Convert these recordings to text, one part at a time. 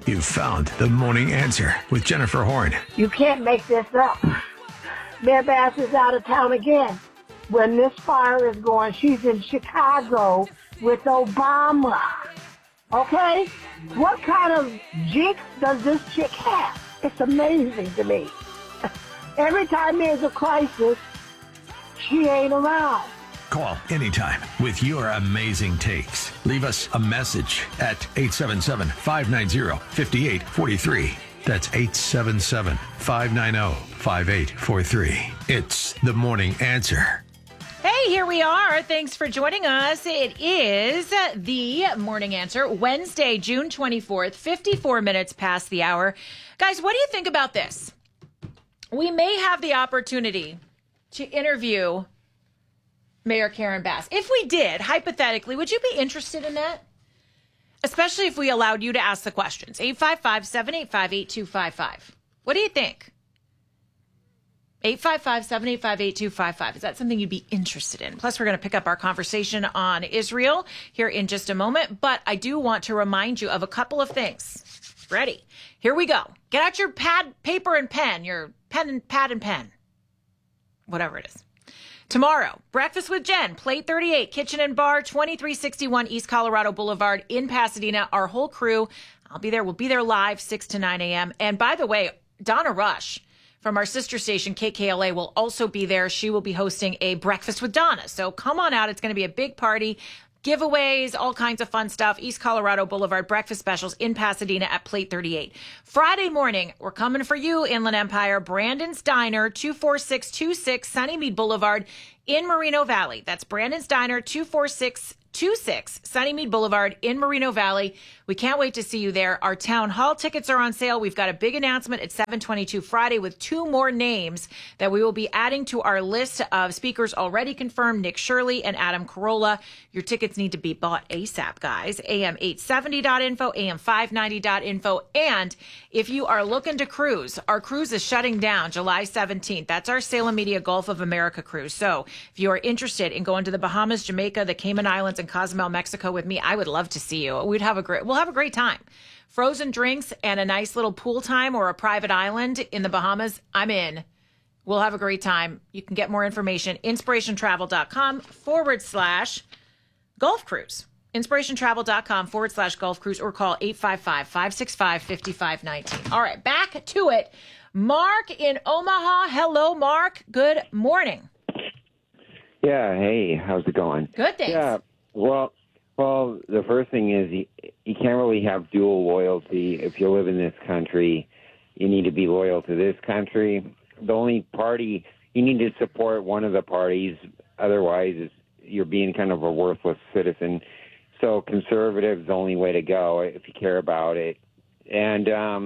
You've found the morning answer with Jennifer Horn. You can't make this up. Bear Bass is out of town again. When this fire is going, she's in Chicago with Obama. Okay? What kind of jinx does this chick have? It's amazing to me. Every time there's a crisis, she ain't around. Call anytime with your amazing takes. Leave us a message at 877-590-5843. That's 877-590-5843. It's the morning answer. Hey, here we are. Thanks for joining us. It is the morning answer, Wednesday, June 24th, 54 minutes past the hour. Guys, what do you think about this? We may have the opportunity to interview Mayor Karen Bass. If we did, hypothetically, would you be interested in that? Especially if we allowed you to ask the questions. 855-785-8255. What do you think? 855-785-8255. Is that something you'd be interested in? Plus, we're going to pick up our conversation on Israel here in just a moment. But I do want to remind you of a couple of things. Ready? Here we go. Get out your paper and pen, your pad and pen. Whatever it is. Tomorrow, Breakfast with Jen, Plate 38, Kitchen and Bar, 2361 East Colorado Boulevard in Pasadena. Our whole crew, I'll be there. We'll be there live 6 to 9 a.m. And by the way, Donna Rush from our sister station, KKLA, will also be there. She will be hosting a Breakfast with Donna. So come on out. It's going to be a big party. Giveaways, all kinds of fun stuff. East Colorado Boulevard breakfast specials in Pasadena at Plate 38. Friday morning, we're coming for you, Inland Empire. Brandon's Diner, 24626 Sunnymead Boulevard in Moreno Valley. That's Brandon's Diner, 24626 Sunnymead Boulevard in Moreno Valley. We can't wait to see you there. Our town hall tickets are on sale. We've got a big announcement at 7:22 Friday with 2 more names that we will be adding to our list of speakers already confirmed, Nick Shirley and Adam Carolla. Your tickets need to be bought ASAP, guys. am870.info, am590.info. And if you are looking to cruise, our cruise is shutting down July 17th. That's our Salem Media Gulf of America cruise. So if you are interested in going to the Bahamas, Jamaica, the Cayman Islands, and Cozumel, Mexico with me, I would love to see you. We'll have a great time. Frozen drinks and a nice little pool time or a private island in the Bahamas. I'm in. We'll have a great time. You can get more information, inspirationtravel.com/Gulf Cruise. Inspirationtravel.com/Gulf Cruise or call 855-565-5519. All right, back to it. Mark in Omaha. Hello, Mark. Good morning. Yeah, hey, how's it going? Good, thanks. Yeah, well, the first thing is you can't really have dual loyalty. If you live in this country, you need to be loyal to this country. The only party, you need to support one of the parties. Otherwise, you're being kind of a worthless citizen. So conservative is the only way to go if you care about it. And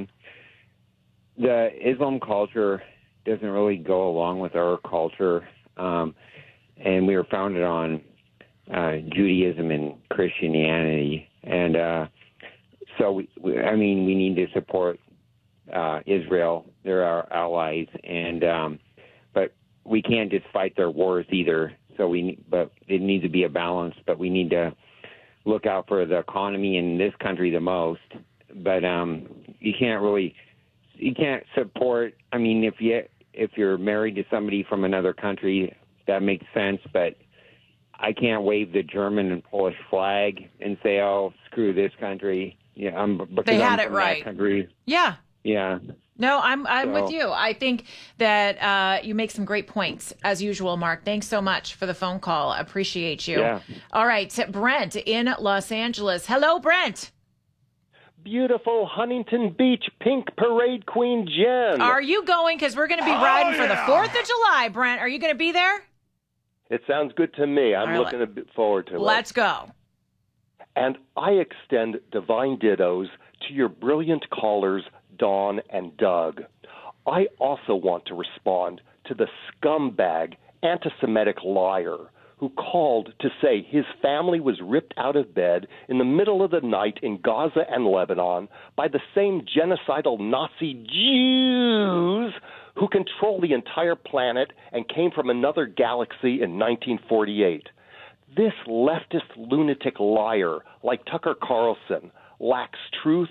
the Islam culture doesn't really go along with our culture. And we were founded on Judaism and Christianity. And so, we need to support Israel. They're our allies. And but we can't just fight their wars either. But it needs to be a balance. But we need to look out for the economy in this country the most. But you can't support. I mean, if you're married to somebody from another country, that makes sense, but I can't wave the German and Polish flag and say, "Oh, screw this country." Yeah, they had it right. Country. Yeah. Yeah. No, I'm with you. I think that you make some great points as usual, Mark. Thanks so much for the phone call. I appreciate you. Yeah. All right, Brent in Los Angeles. Hello, Brent. Beautiful Huntington Beach pink parade queen Jen. Are you going? Because we're going to be riding for the 4th of July, Brent. Are you going to be there? It sounds good to me. I'm looking forward to it. Let's go. And I extend divine dittos to your brilliant callers, Dawn and Doug. I also want to respond to the scumbag anti-Semitic liar who called to say his family was ripped out of bed in the middle of the night in Gaza and Lebanon by the same genocidal Nazi Jews who control the entire planet and came from another galaxy in 1948. This leftist lunatic liar, like Tucker Carlson, lacks truth,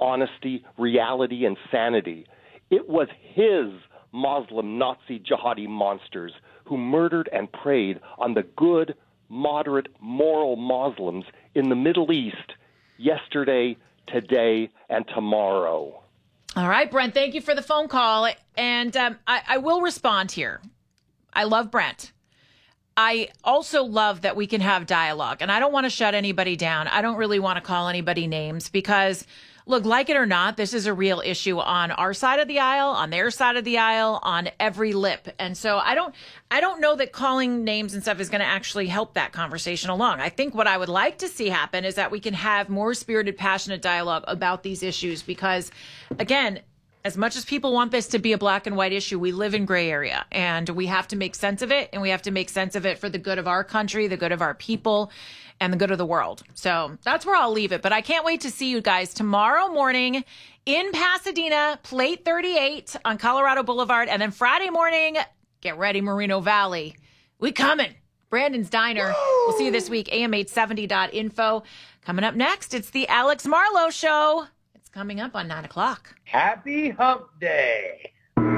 honesty, reality, and sanity. It was his Muslim Nazi jihadi monsters who murdered and preyed on the good, moderate, moral Muslims in the Middle East yesterday, today, and tomorrow. All right, Brent, thank you for the phone call. And I will respond here. I love Brent. I also love that we can have dialogue. And I don't want to shut anybody down. I don't really want to call anybody names because, look, like it or not, this is a real issue on our side of the aisle, on their side of the aisle, on every lip. And so I don't know that calling names and stuff is going to actually help that conversation along. I think what I would like to see happen is that we can have more spirited, passionate dialogue about these issues because, again, as much as people want this to be a black and white issue, we live in gray area and we have to make sense of it, and we have to make sense of it for the good of our country, the good of our people, and the good of the world. So that's where I'll leave it. But I can't wait to see you guys tomorrow morning in Pasadena, Plate 38 on Colorado Boulevard. And then Friday morning, get ready, Moreno Valley. We coming. Brandon's Diner. Woo! We'll see you this week, am870.info. Coming up next, it's the Alex Marlowe Show. It's coming up on 9 o'clock. Happy Hump Day.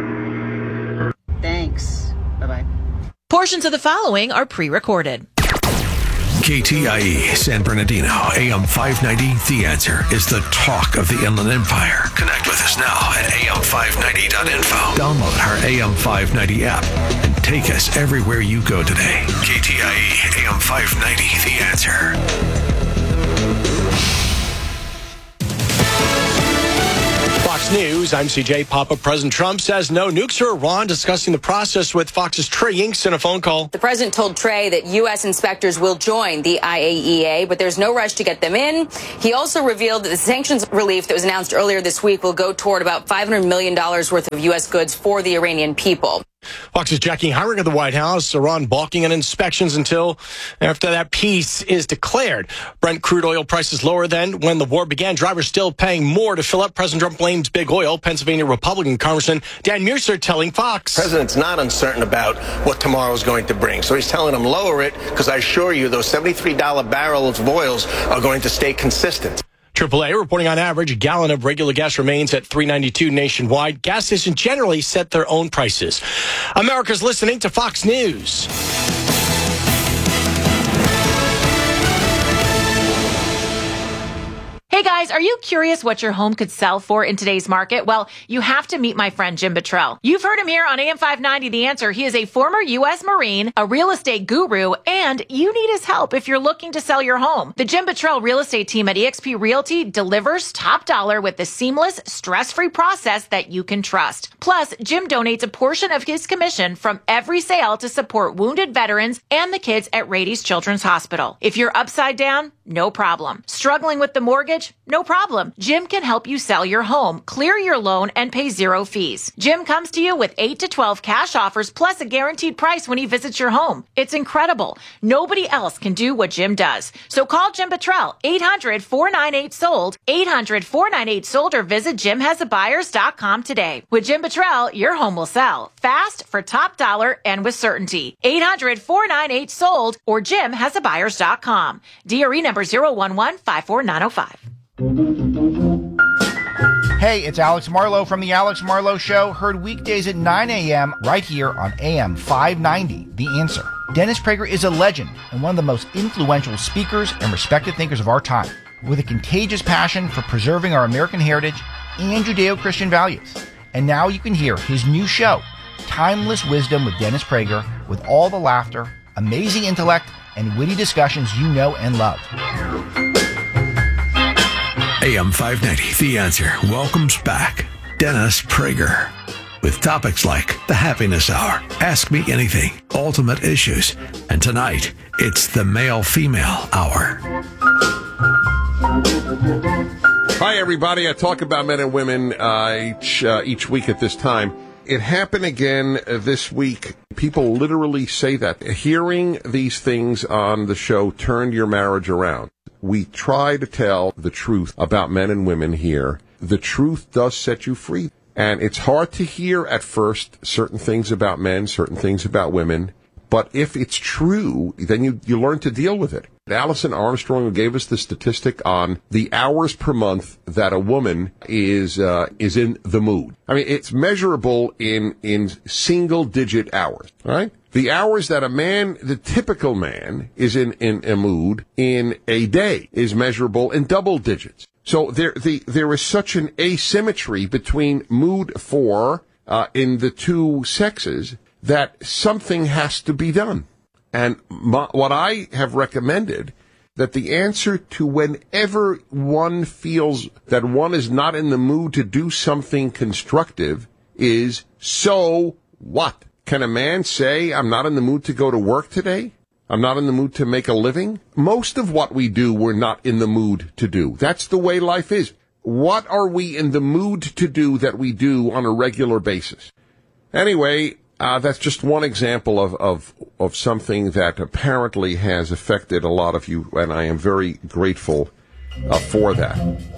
Thanks. Bye-bye. Portions of the following are pre-recorded. KTIE San Bernardino, AM 590, The Answer is the talk of the Inland Empire. Connect with us now at am590.info. Download our AM 590 app and take us everywhere you go today. KTIE AM 590, The Answer. Fox News, I'm CJ Papa. President Trump says no nukes for Iran, discussing the process with Fox's Trey Yingst in a phone call. The president told Trey that U.S. inspectors will join the IAEA, but there's no rush to get them in. He also revealed that the sanctions relief that was announced earlier this week will go toward about $500 million worth of U.S. goods for the Iranian people. Fox's Jackie Heinrich of the White House, Iran balking on inspections until after that peace is declared. Brent crude oil prices lower than when the war began. Drivers still paying more to fill up. President Trump blames big oil. Pennsylvania Republican Congressman Dan Mercer telling Fox. The president's not uncertain about what tomorrow is going to bring. So he's telling them lower it because I assure you those $73 barrels of oils are going to stay consistent. AAA reporting on average, a gallon of regular gas remains at $3.92 nationwide. Gas stations generally set their own prices. America's listening to Fox News. Hey guys, are you curious what your home could sell for in today's market? Well, you have to meet my friend Jim Buttrell. You've heard him here on AM 590 The Answer. He is a former U.S. Marine, a real estate guru, and you need his help if you're looking to sell your home. The Jim Buttrell real estate team at eXp Realty delivers top dollar with the seamless, stress-free process that you can trust. Plus, Jim donates a portion of his commission from every sale to support wounded veterans and the kids at Rady's Children's Hospital. If you're upside down, no problem. Struggling with the mortgage? No problem. Jim can help you sell your home, clear your loan, and pay zero fees. Jim comes to you with 8 to 12 cash offers plus a guaranteed price when he visits your home. It's incredible. Nobody else can do what Jim does. So call Jim Buttrell, 800-498-SOLD, 800-498-SOLD, or visit JimHasABuyers.com today. With Jim Buttrell, your home will sell fast, for top dollar, and with certainty. 800-498-SOLD or JimHasABuyers.com. DRE number 011-54905. Hey, it's Alex Marlowe from The Alex Marlowe Show, heard weekdays at 9 a.m. right here on AM 590, The Answer. Dennis Prager is a legend and one of the most influential speakers and respected thinkers of our time, with a contagious passion for preserving our American heritage and Judeo-Christian values. And now you can hear his new show, Timeless Wisdom with Dennis Prager, with all the laughter, amazing intellect, and witty discussions you know and love. AM 590, The Answer welcomes back Dennis Prager with topics like the Happiness Hour, Ask Me Anything, Ultimate Issues, and tonight it's the Male-Female Hour. Hi, everybody. I talk about men and women each week at this time. It happened again this week. People literally say that. Hearing these things on the show turned your marriage around. We try to tell the truth about men and women here. The truth does set you free. And it's hard to hear at first certain things about men, certain things about women. But if it's true, then you learn to deal with it. Allison Armstrong gave us the statistic on the hours per month that a woman is in the mood. I mean, it's measurable in single-digit hours, right? The hours that the typical man is in a mood in a day is measurable in double digits. So there is such an asymmetry between mood in the two sexes that something has to be done. And what I have recommended, that the answer to whenever one feels that one is not in the mood to do something constructive is, so what? Can a man say, I'm not in the mood to go to work today? I'm not in the mood to make a living? Most of what we do, we're not in the mood to do. That's the way life is. What are we in the mood to do that we do on a regular basis? Anyway, that's just one example of something that apparently has affected a lot of you, and I am very grateful for that.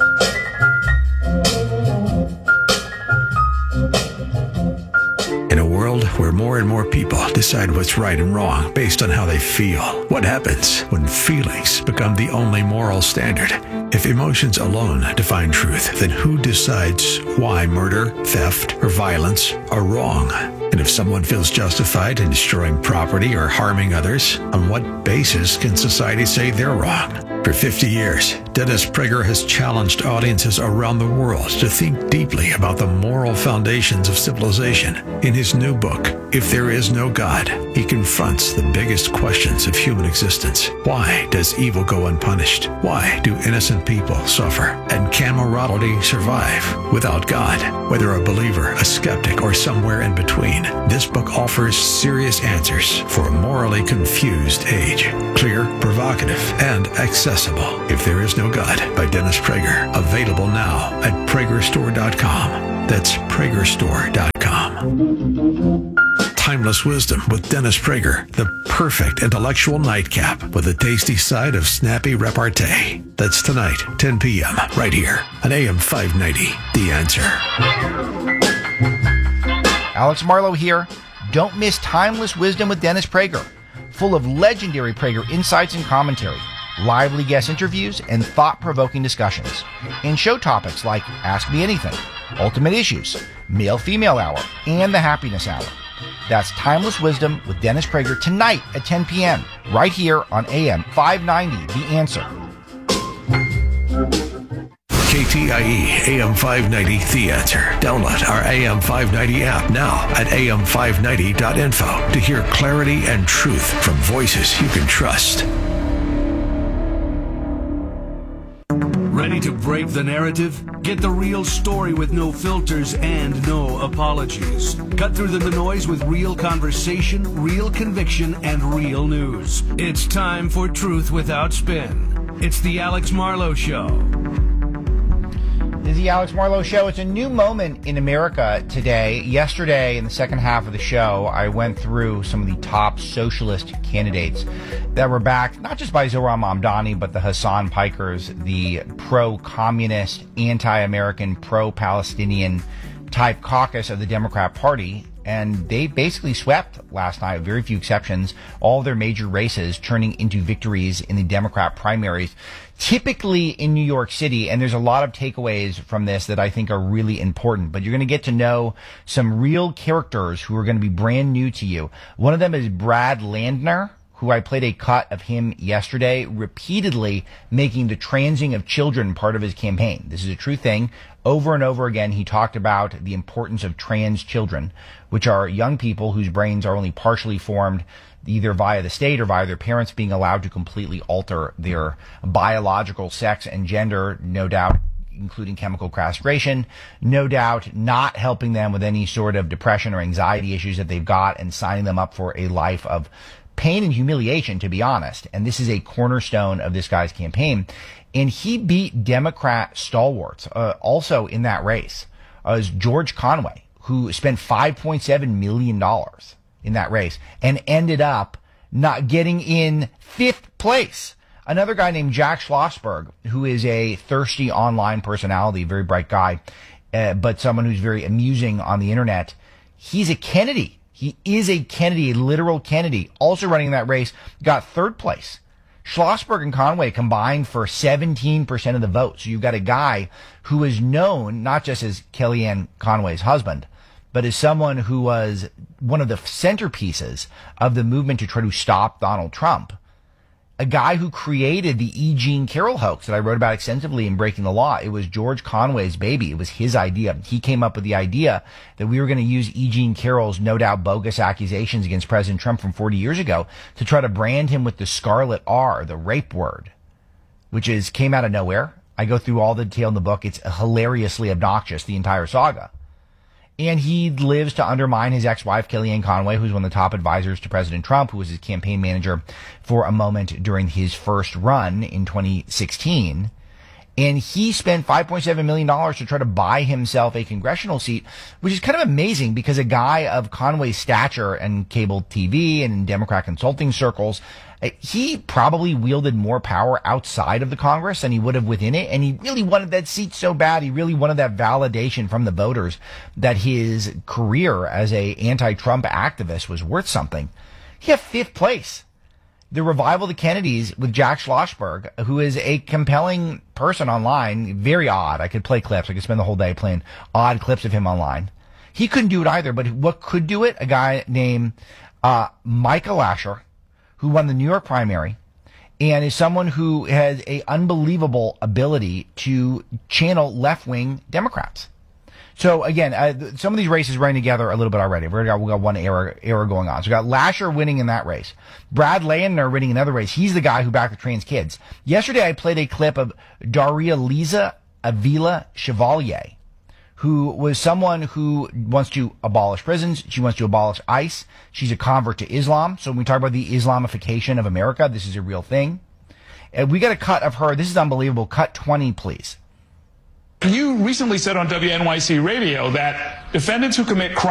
In a world where more and more people decide what's right and wrong based on how they feel, what happens when feelings become the only moral standard? If emotions alone define truth, then who decides why murder, theft, or violence are wrong? And if someone feels justified in destroying property or harming others, on what basis can society say they're wrong? For 50 years, Dennis Prager has challenged audiences around the world to think deeply about the moral foundations of civilization. In his new book, If There Is No God, he confronts the biggest questions of human existence. Why does evil go unpunished? Why do innocent people suffer? And can morality survive without God? Whether a believer, a skeptic, or somewhere in between, this book offers serious answers for a morally confused age. Clear, provocative, and accessible. If There Is No God by Dennis Prager. Available now at PragerStore.com. That's PragerStore.com. Timeless Wisdom with Dennis Prager. The perfect intellectual nightcap with a tasty side of snappy repartee. That's tonight, 10 p.m. right here on AM 590. The Answer. Alex Marlow here. Don't miss Timeless Wisdom with Dennis Prager. Full of legendary Prager insights and commentary, lively guest interviews, and thought-provoking discussions. And show topics like Ask Me Anything, Ultimate Issues, Male-Female Hour, and the Happiness Hour. That's Timeless Wisdom with Dennis Prager tonight at 10 p.m. right here on AM 590, The Answer. KTIE AM 590, The Answer. Download our AM 590 app now at am590.info to hear clarity and truth from voices you can trust. Ready to break the narrative? Get the real story with no filters and no apologies. Cut through the noise with real conversation, real conviction, and real news. It's time for Truth Without Spin. It's the Alex Marlow Show. This is the Alex Marlow Show. It's a new moment in America today. Yesterday, in the second half of the show, I went through some of the top socialist candidates that were backed, not just by Zohran Mamdani, but the Hassan Pikers, the pro-communist, anti-American, pro-Palestinian type caucus of the Democrat Party. And they basically swept last night, very few exceptions, all their major races, turning into victories in the Democrat primaries, typically in New York City. And there's a lot of takeaways from this that I think are really important. But you're going to get to know some real characters who are going to be brand new to you. One of them is Brad Landner, who I played a cut of him yesterday, repeatedly making the transing of children part of his campaign. This is a true thing. Over and over again, he talked about the importance of trans children, which are young people whose brains are only partially formed either via the state or via their parents being allowed to completely alter their biological sex and gender, no doubt including chemical castration, no doubt not helping them with any sort of depression or anxiety issues that they've got and signing them up for a life of pain and humiliation, to be honest. And this is a cornerstone of this guy's campaign. And he beat Democrat stalwarts also in that race. Is George Conway, who spent $5.7 million in that race and ended up not getting in 5th place. Another guy named Jack Schlossberg, who is a thirsty online personality, very bright guy, but someone who's very amusing on the internet. He's a Kennedy. He is a Kennedy, a literal Kennedy, also running that race, got 3rd place. Schlossberg and Conway combined for 17% of the vote. So you've got a guy who is known not just as Kellyanne Conway's husband, but as someone who was one of the centerpieces of the movement to try to stop Donald Trump. A guy who created the E. Jean Carroll hoax that I wrote about extensively in Breaking the Law. It was George Conway's baby. It was his idea. He came up with the idea that we were going to use E. Jean Carroll's no doubt bogus accusations against President Trump from 40 years ago to try to brand him with the scarlet R, the rape word, which came out of nowhere. I go through all the detail in the book. It's hilariously obnoxious, the entire saga. And he lives to undermine his ex-wife, Kellyanne Conway, who's one of the top advisors to President Trump, who was his campaign manager for a moment during his first run in 2016. And he spent $5.7 million to try to buy himself a congressional seat, which is kind of amazing because a guy of Conway's stature and cable TV and in Democrat consulting circles, he probably wielded more power outside of the Congress than he would have within it. And he really wanted that seat so bad. He really wanted that validation from the voters that his career as a anti-Trump activist was worth something. He had 5th place. The Revival of the Kennedys with Jack Schlossberg, who is a compelling person online, very odd. I could play clips. I could spend the whole day playing odd clips of him online. He couldn't do it either, but what could do it? A guy named Michael Lasher, who won the New York primary and is someone who has an unbelievable ability to channel left-wing Democrats. So again, some of these races running together a little bit already. We've got one era going on. So we got Lasher winning in that race. Brad Landner winning another race. He's the guy who backed the trans kids. Yesterday I played a clip of Daria Liza Avila Chevalier, who was someone who wants to abolish prisons. She wants to abolish ICE. She's a convert to Islam. So when we talk about the Islamification of America, this is a real thing. And we got a cut of her. This is unbelievable. Cut 20, please. You recently said on WNYC radio that defendants who commit crimes